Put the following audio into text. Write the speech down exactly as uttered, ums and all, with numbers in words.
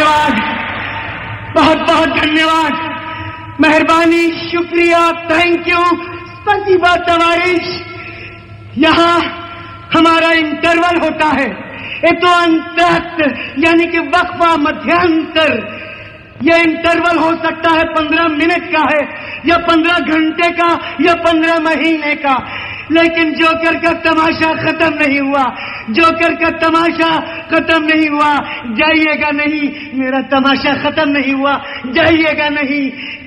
धन्यवाद, बहुत बहुत धन्यवाद, मेहरबानी, शुक्रिया, थैंक यू, स्पसीबा तवारिश। यहाँ हमारा इंटरवल होता है, ये तो अंतरक्त यानी कि वक्फा, मध्यांतर। ये इंटरवल हो सकता है पंद्रह मिनट का है या पंद्रह घंटे का या पंद्रह महीने का, लेकिन जोकर का तमाशा खत्म नहीं हुआ, जोकर का तमाशा खत्म नहीं हुआ। जाइएगा नहीं, मेरा तमाशा खत्म नहीं हुआ, जाइएगा नहीं।